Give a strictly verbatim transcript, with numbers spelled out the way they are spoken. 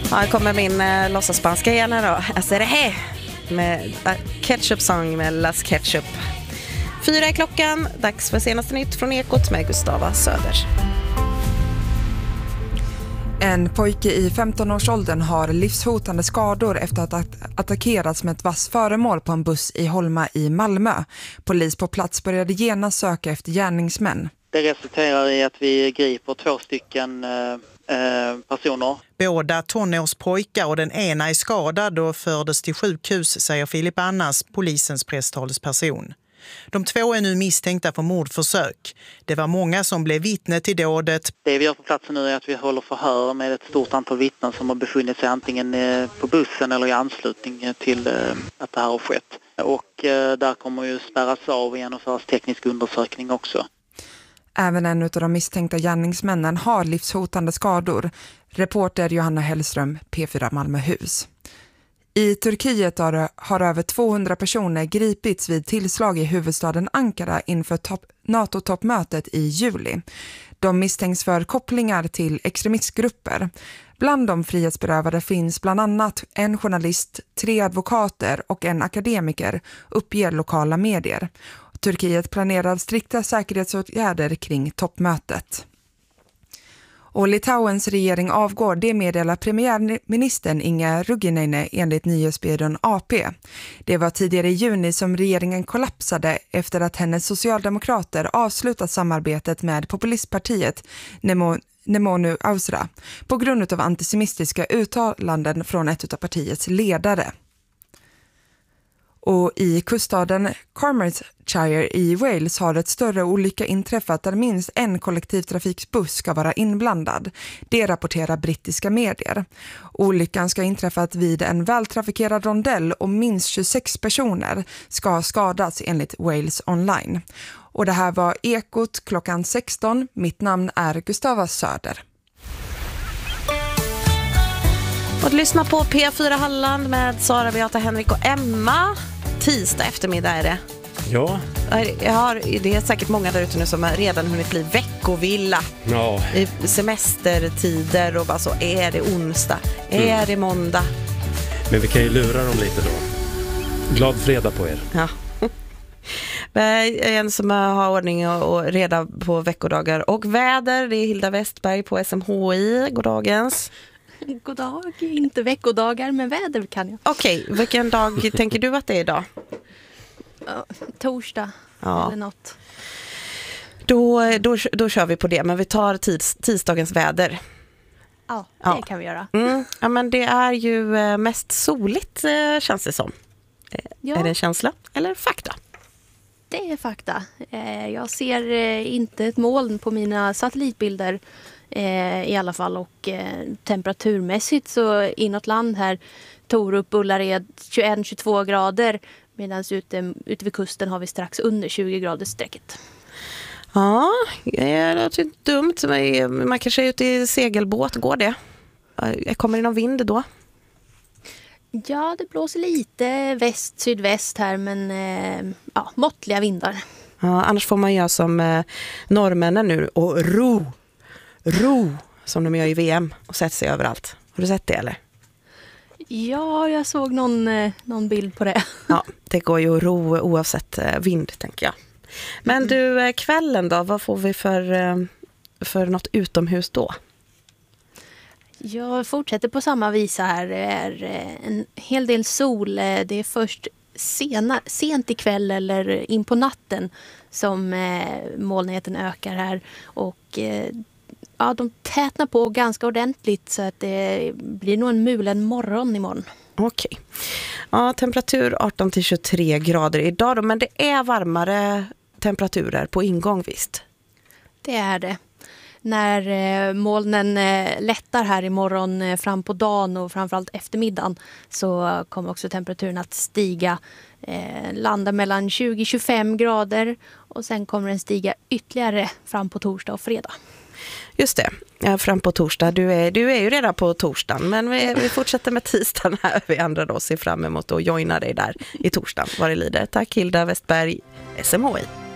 Ja, här kommer min eh, låtsasspanska igen då. Alltså det här med äh, Ketchup-sång med Las Ketchup. Fyra är klockan. Dags för senaste nytt från Ekot med Gustava Söder. En pojke i femton-årsåldern har livshotande skador efter att ha attackerats med ett vass föremål på en buss i Holma i Malmö. Polis på plats började genast söka efter gärningsmän. Det resulterar i att vi griper två stycken eh, personer. Båda tonårspojkar och den ena är skadad och fördes till sjukhus, säger Filip Annas, polisens presstalesperson. De två är nu misstänkta för mordförsök. Det var många som blev vittne till dådet. Det vi gör på platsen nu är att vi håller förhör med ett stort antal vittnen som har befunnit sig antingen på bussen eller i anslutning till att det här har skett. Och där kommer ju spärras av och genomföras teknisk undersökning också. Även en av de misstänkta gärningsmännen har livshotande skador. Reporter Johanna Hellström, P fyra Malmöhus. I Turkiet har, har över tvåhundra personer gripits vid tillslag i huvudstaden Ankara inför top, NATO-toppmötet i juli. De misstänks för kopplingar till extremistgrupper. Bland de frihetsberövade finns bland annat en journalist, tre advokater och en akademiker, uppger lokala medier. Turkiet planerar strikta säkerhetsåtgärder kring toppmötet. Och Litauens regering avgår, det meddelar premiärministern Inga Ruginene enligt nyhetsbyrån A P. Det var tidigare i juni som regeringen kollapsade efter att hennes socialdemokrater avslutat samarbetet med populistpartiet Nemo, Nemonu Ausra på grund av antisemitiska uttalanden från ett av partiets ledare. Och i kuststaden Carmarthenshire i Wales har ett större olycka inträffat där minst en kollektivtrafikbuss ska vara inblandad. Det rapporterar brittiska medier. Olyckan ska ha inträffat vid en vältrafikerad rondell och minst tjugosex personer ska ha skadats enligt Wales Online. Och det här var Ekot klockan sexton. Mitt namn är Gustava Söder. Och lyssna på P fyra Halland med Sara, Beata, Henrik och Emma. Tisdag eftermiddag är det. Ja. Jag har, det är säkert många där ute nu som redan hunnit bli veckovilla. Ja. I semestertider och bara så, är det onsdag? Mm. Är det måndag? Men vi kan ju lura dem lite då. Glad fredag på er. Ja. En som har ordning och reda på veckodagar och väder, det är Hilda Westberg på S M H I. Goddagens. God dag, inte veckodagar, men väder kan jag. Okej, okay, vilken dag tänker du att det är idag? Ja, torsdag ja. Eller något. Då, då, då kör vi på det, men vi tar tids, tisdagens väder. Ja, det ja. kan vi göra. Mm, ja, men det är ju mest soligt, känns det som. Ja. Är det känsla eller fakta? Det är fakta. Jag ser inte ett moln på mina satellitbilder. Eh, i alla fall och eh, temperaturmässigt så inåt land här Torup, Ullared tjugoett till tjugotvå grader medan ute, ute vid kusten har vi strax under tjugo grader strecket. Ja, det låter inte dumt. Man kanske är ute i segelbåt, går det? Kommer det någon vind då? Ja, det blåser lite väst, sydväst här men eh, ja, måttliga vindar. Ja, annars får man göra som eh, norrmännen nu och ro ro som de gör i V M och sätter sig överallt. Har du sett det eller? Ja, jag såg någon, eh, någon bild på det. Ja, det går ju att ro oavsett eh, vind tänker jag. Men mm. du, eh, kvällen då, vad får vi för, eh, för något utomhus då? Jag fortsätter på samma visa här. Det är eh, en hel del sol. Det är först sena, sent ikväll eller in på natten som eh, molnigheten ökar här och eh, ja, de tätnar på ganska ordentligt så att det blir nog en mulen morgon imorgon. Okej. Okay. Ja, temperatur arton till tjugotre grader idag då, men det är varmare temperaturer på ingång visst? Det är det. När eh, molnen eh, lättar här imorgon eh, fram på dagen och framförallt eftermiddagen så kommer också temperaturen att stiga. Eh, landa mellan tjugo till tjugofem grader och sen kommer den stiga ytterligare fram på torsdag och fredag. Just det, ja, fram på torsdag. Du är, du är ju redan på torsdagen, men vi, vi fortsätter med tisdagen här. Vi andra då ser fram emot att joina dig där i torsdagen. Vad det lider. Tack Hilda Westberg, S M H I.